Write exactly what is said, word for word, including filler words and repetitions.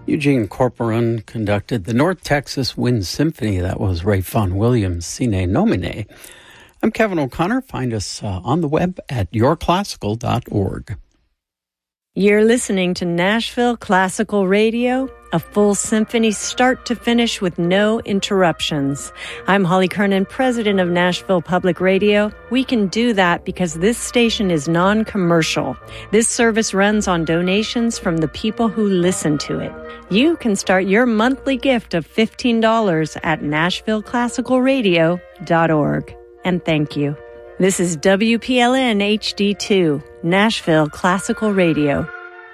Eugene Corporon conducted the North Texas Wind Symphony. That was Ray Vaughan Williams' Sine Nomine. I'm Kevin O'Connor. Find us uh, on the web at your classical dot org. You're listening to Nashville Classical Radio, a full symphony start to finish with no interruptions. I'm Holly Kernan, president of Nashville Public Radio. We can do that because this station is non-commercial. This service runs on donations from the people who listen to it. You can start your monthly gift of fifteen dollars at nashville classical radio dot org. And thank you. This is W P L N H D two, Nashville Classical Radio.